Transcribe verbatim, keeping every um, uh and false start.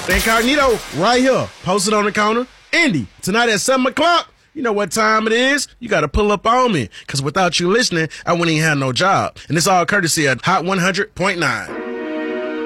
The Incognito, right here, posted on the counter. Indy, tonight at seven o'clock, you know what time it is? You got to pull up on me, because without you listening, I wouldn't even have no job. And it's all courtesy of Hot one hundred point nine.